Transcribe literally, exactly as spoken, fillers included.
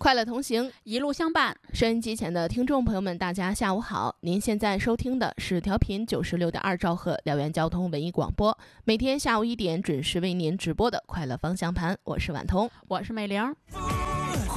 快乐同行， 一路相伴。 收音机前的听众朋友们，大家下午好！您现在收听的是调频九十六点二兆赫辽源交通文艺广播，每天下午一点准时为您直播的快乐方向盘，我是婉彤， 我是美玲。